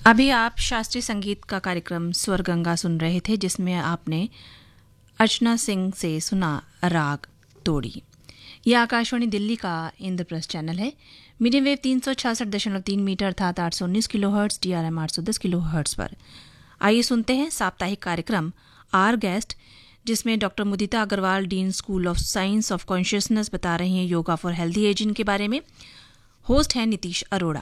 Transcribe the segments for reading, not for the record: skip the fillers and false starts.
अभी आप शास्त्रीय संगीत का कार्यक्रम स्वर गंगा सुन रहे थे, जिसमें आपने अर्चना सिंह से सुना राग तोड़ी। यह आकाशवाणी दिल्ली का इंद्रप्रस्थ चैनल है। मीडियम वेव 366.3 मीटर अर्थात 819 किलोहर्ट्ज, DRM 810 किलोहर्ट्ज पर। आइए सुनते हैं साप्ताहिक कार्यक्रम आर गेस्ट, जिसमें doctor Mudita Agarwal, dean school of science of consciousness, बता रही हैं योगा फॉर हेल्दी एजिंग के बारे में। होस्ट हैं Nitish Arora.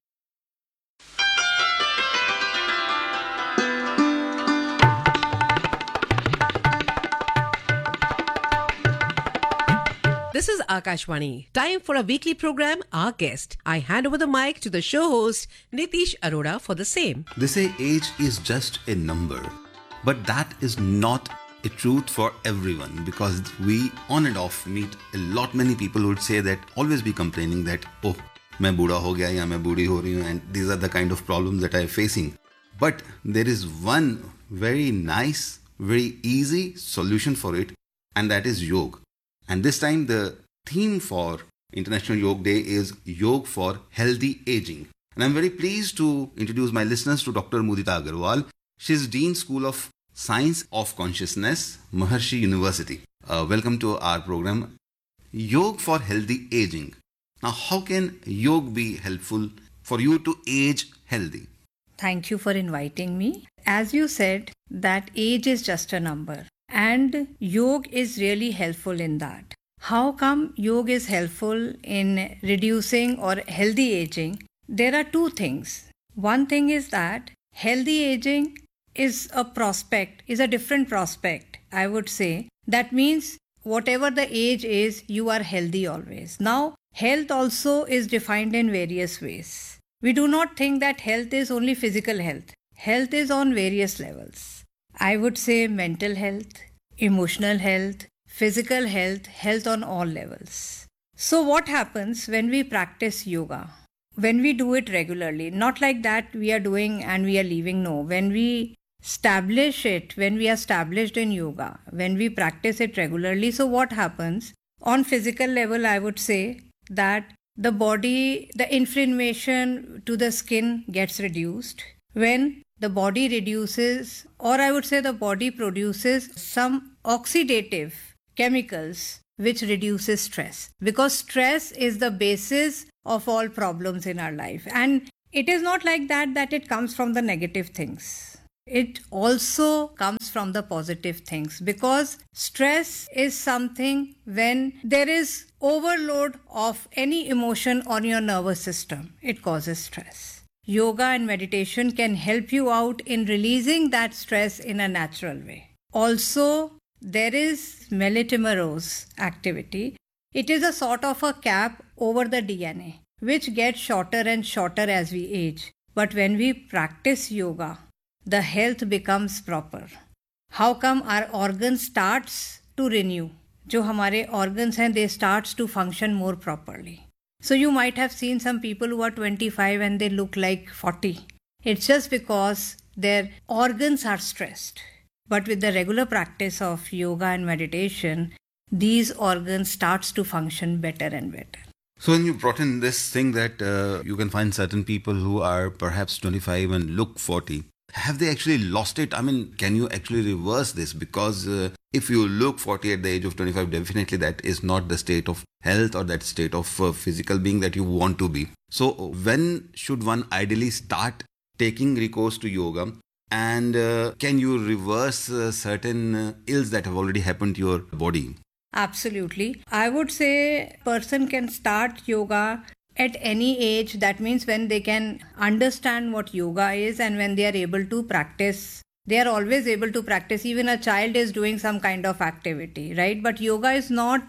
This is Akashvani. Time for a weekly program, Our Guest. I hand over the mic to the show host, Nitish Arora, for the same. They say age is just a number, but that is not a truth for everyone, because we on and off meet many people who would say that, always be complaining that, oh, मैं बूढ़ा हो गया या मैं बूढ़ी हो रही हूँ, and these are the kind of problems that I am facing. But there is one very nice, very easy solution for it, and that is yoga. And this time the theme for International Yoga Day is Yoga for Healthy Aging. And I'm very pleased to introduce my listeners to Dr. Mudita Agarwal. She's Dean School of Science of Consciousness, Maharshi University. Welcome to our program, Yoga for Healthy Aging. Now, how can yoga be helpful for you to age healthy? Thank you for inviting me. As you said, that age is just a number. And yoga is really helpful in that. How come yoga is helpful in reducing or healthy aging? There are two things. One thing is that healthy aging is a prospect, is a different prospect, I would say. That means whatever the age is, you are healthy always. Now, health also is defined in various ways. We do not think that health is only physical health. Health is on various levels. I would say mental health, emotional health, physical health, health on all levels. So what happens when we practice yoga? When we do it regularly, not like that we are doing and we are leaving, no. When we establish it, when we are established in yoga, when we practice it regularly, so what happens? On physical level, I would say that the body, the inflammation to the skin gets reduced. When the body reduces, or I would say the body produces some oxidative chemicals which reduces stress, because stress is the basis of all problems in our life. And it is not like that it comes from the negative things. It also comes from the positive things, because stress is something when there is overload of any emotion on your nervous system, it causes stress. Yoga and meditation can help you out in releasing that stress in a natural way. Also, there is melatomerose activity. It is a sort of a cap over the DNA, which gets shorter and shorter as we age. But when we practice yoga, the health becomes proper. How come our organs starts to renew? जो हमारे organs हैं, they starts to function more properly. So you might have seen some people who are 25 and they look like 40. It's just because their organs are stressed. But with the regular practice of yoga and meditation, these organs starts to function better and better. So when you brought in this thing that you can find certain people who are perhaps 25 and look 40, have they actually lost it? I mean, can you actually reverse this? Because if you look 40 at the age of 25, definitely that is not the state of health or that state of physical being that you want to be. So when should one ideally start taking recourse to yoga? And can you reverse certain ills that have already happened to your body? Absolutely. I would say person can start yoga at any age. That means when they can understand what yoga is and when they are able to practice. They are always able to practice. Even a child is doing some kind of activity, right? But yoga is not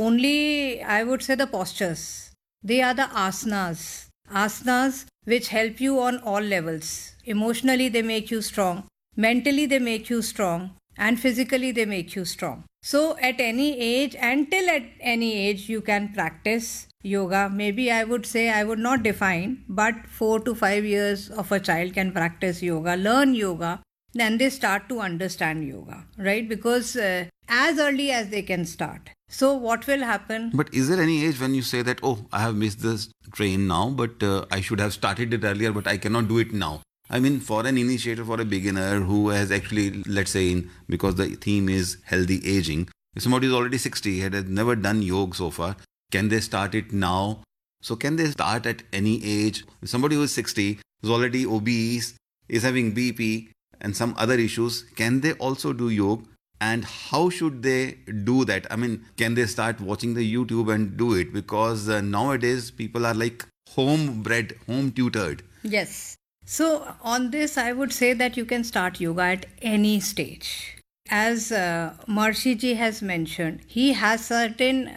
only, I would say, the postures. They are the asanas. Asanas which help you on all levels. Emotionally, they make you strong. Mentally, they make you strong. And physically, they make you strong. So at any age, until at any age, you can practice yoga. Maybe I would say, I would not define, but 4 to 5 years of a child can practice yoga, learn yoga. Then they start to understand yoga, right? Because as early as they can start. So what will happen? But is there any age when you say that, oh, I have missed this train now, but I should have started it earlier, but I cannot do it now? I mean, for an initiator, for a beginner who has actually, let's say, because the theme is healthy aging, if somebody is already 60 and has never done yoga so far, can they start it now? So can they start at any age? If somebody who is 60 is already obese, is having BP and some other issues, can they also do yoga? And how should they do that? I mean, can they start watching the YouTube and do it? Because nowadays people are like home-bred, home-tutored. Yes. So on this, I would say that you can start yoga at any stage. As Maharishi Ji has mentioned, he has certain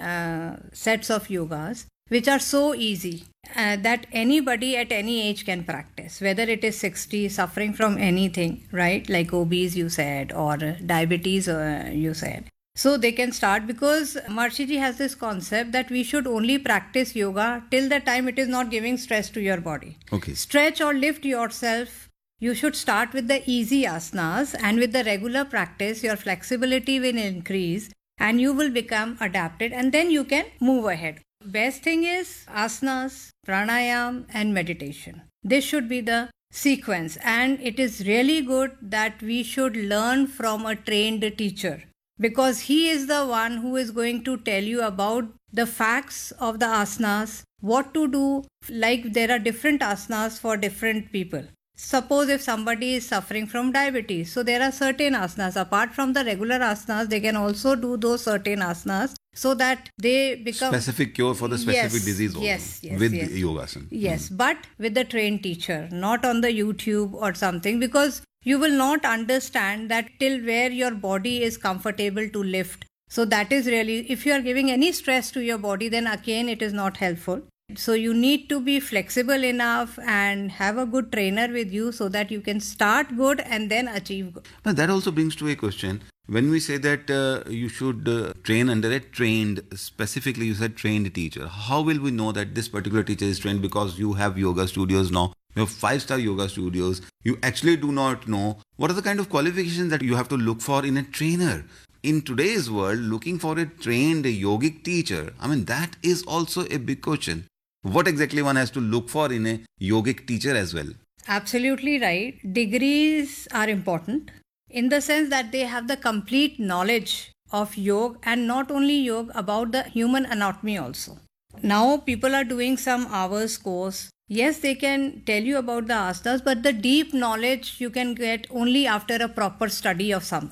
sets of yogas which are so easy that anybody at any age can practice, whether it is 60, suffering from anything, right? Like obese, you said, or diabetes, you said. So they can start, because Maharishi Ji has this concept that we should only practice yoga till the time it is not giving stress to your body. Okay. Stretch or lift yourself. You should start with the easy asanas, and with the regular practice, your flexibility will increase and you will become adapted, and then you can move ahead. Best thing is asanas, pranayam and meditation. This should be the sequence, and it is really good that we should learn from a trained teacher, because he is the one who is going to tell you about the facts of the asanas, what to do. Like there are different asanas for different people. Suppose if somebody is suffering from diabetes, so there are certain asanas. Apart from the regular asanas, they can also do those certain asanas so that they become Specific cure for the specific disease also. Yes, with yes. yogasana. Yes, but with the trained teacher, not on the YouTube or something, because you will not understand that till where your body is comfortable to lift. So that is really, if you are giving any stress to your body, then again it is not helpful. So you need to be flexible enough and have a good trainer with you so that you can start good and then achieve good. Now that also brings to a question. When we say that you should train under a trained, specifically you said trained teacher, how will we know that this particular teacher is trained? Because you have yoga studios now, you have 5-star yoga studios, you actually do not know what are the kind of qualifications that you have to look for in a trainer. In today's world, looking for a trained yogic teacher, I mean, that is also a big question. What exactly one has to look for in a yogic teacher as well? Absolutely right. Degrees are important in the sense that they have the complete knowledge of yoga, and not only yoga, about the human anatomy also. Now people are doing some hours course. Yes, they can tell you about the asanas, but the deep knowledge you can get only after a proper study of some